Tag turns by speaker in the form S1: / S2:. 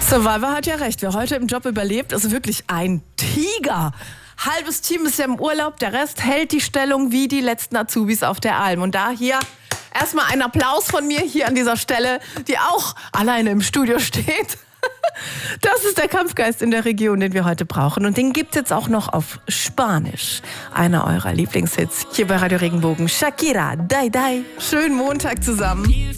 S1: Survivor hat ja recht. Wer heute im Job überlebt, ist wirklich ein Tiger. Halbes Team ist ja im Urlaub, der Rest hält die Stellung wie die letzten Azubis auf der Alm. Und da hier erstmal ein Applaus von mir hier an dieser Stelle, die auch alleine im Studio steht. Das ist der Kampfgeist in der Region, den wir heute brauchen. Und den gibt's jetzt auch noch auf Spanisch. Einer eurer Lieblingshits hier bei Radio Regenbogen. Shakira, Dai Dai. Schönen Montag zusammen.